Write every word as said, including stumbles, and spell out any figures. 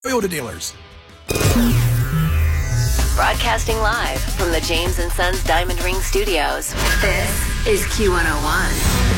Toyota dealers. Broadcasting live from the James and Sons Diamond Ring Studios. This is Q one oh one.